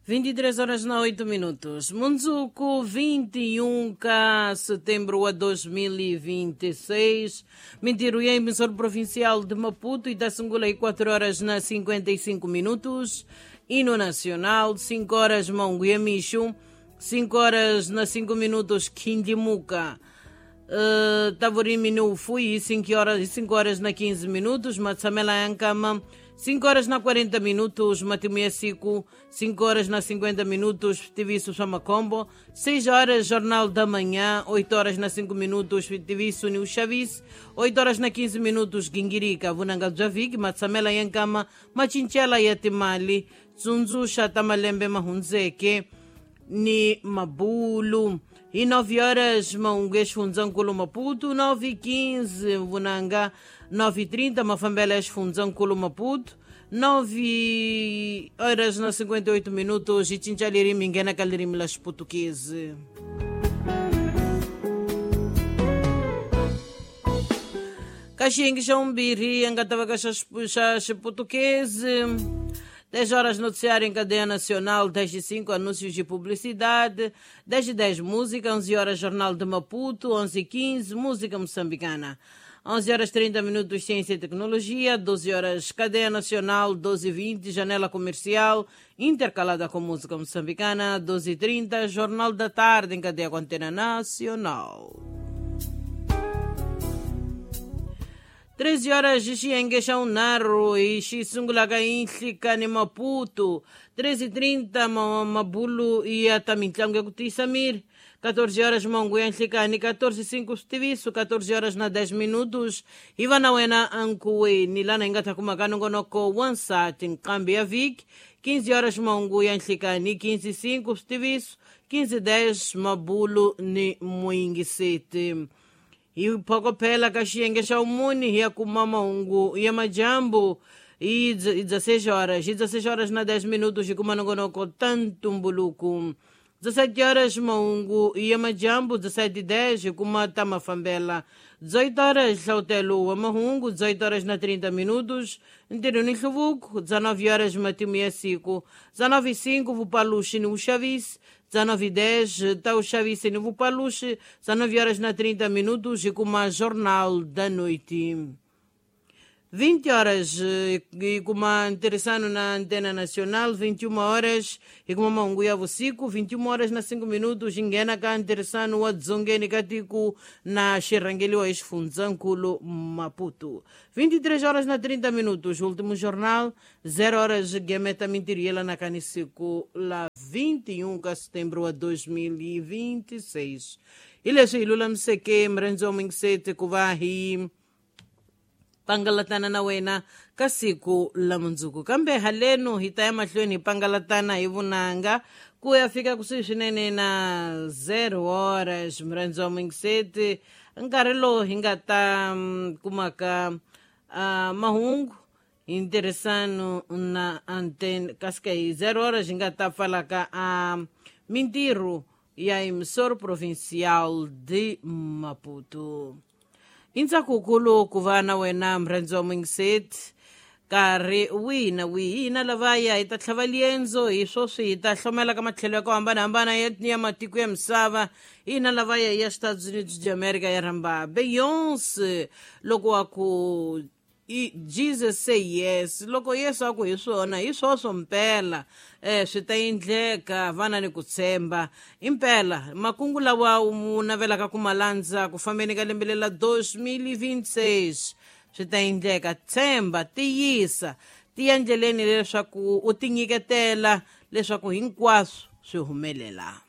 23h08. Munzuku, 21 de setembro a 2026. Mentiroia, emissor provincial de Maputo, e da Singula, 4h55. Hino nacional, 5h Manguia Micho, 5h 5 Tavorimi no Fui, 5h 15. Matsamela 5h 40. Matimia Sico, 5h 50. Samacombo, 6h Jornal da Manhã, 8h 5. Tiviço New Chavis, 8h 15. Gingirica, Vunanga Javik, Matsamela Yankama, Machinchela Yatimali, Zunzu Shatamalembbe Mahunzeke, ni Mabulu. E 9h Maungues Funzanculo Maputo, 9h15 Vunanga, 9h30 Mafambelas Funzanculo Maputo, 9h 58. E Chinchalirim Mingena Calirim Las Portuguese. Caxingue Xaumbiri, Angatava Caxas Portuguese. 10h noticiário em cadeia nacional, 10h05 anúncios de publicidade, 10h10 música, 11h Jornal de Maputo, 11h15 música moçambicana, 11h30 ciência e tecnologia, 12h cadeia nacional, 12h20 janela comercial intercalada com música moçambicana, 12h30 Jornal da Tarde em cadeia com antena nacional. 13h Xiengue Naro e Xisungulaga Inhlika ni Maputo, 13h30 Mabulu e Atamintlangue Kuti Samir, 14h Manguia Inhlikani, 14h05 Stiviço, 14h na 10. Ivanawena Ankuwe, Nilana Ingata Kumakano Gonoko, Wansat, em Cambia Vic, 15h Manguia Inhlikani, 15h05 Stiviço, 15h10 Mabulu ni Muingisete. E pouco pela Caxiengue Xaumuni, e a Kumamaungu, e a Majambo, e 16h. E 16h na 10. E Kumanongonoko, tanto Mbuluku. 17h Maungu, e a Majambo, 17h10, e Kumatama Fambela. 18h Xautelu, a Mahungu, 18h na 30. Inteiro Nixuvuco, 19h Matimia Sico, 19h05 Vupaluxi no Chavis, 19h10 Tau Chavis no Vupaluxi, 19h na 30. E com uma Jornal da Noite. 20h e com uma interessante na antena nacional, 21h e com uma Manguia Vocico, 21h na 5. Ingena ka interessante o Adzongeni Katiku na Xerangeli o Funzanculo Maputo. 23h na 30. Último jornal, 0h Gemeta Mintiriela na Canicico, lá 21 de setembro a 2026. Ile se ilula mseke mrenzo mingsete kuvahi pangalatana na wena kasiku la munzuku kambe haleno hitaya mahlweni pangalatana ivunanga kuyafika kusishinene na 0h mrenzo mingsete nkarhi lowu hi nga ta kumaka mahungu interesano na antena kasika hi 0h hi nga ta pfalaka mintirho ya emissor provincial de Maputo. Intsakukulu ku va na wena mrendzo mwingiseti nkarhi wihi na wihi hina lavaya hi ta tlhava liendzo hi swoswi hi ta hlomela ka matlhelo ya ku hambanahambana ya matiko ya misava hina lavaya ya Estados Unidos de America ya rhamba Beyoncé loko wa ku Jesus say yes, loko Yesu aku hi swona hi swoswo mpela swi ta endleka vana ni ku tshemba impela makungu lawa mu navelaka ku malandza ku fambeni ka lembe la 2026 swi ta endleka tshemba tiyisa ti endleleni leswaku u tinyiketela leswaku hinkwaswo swi humelela.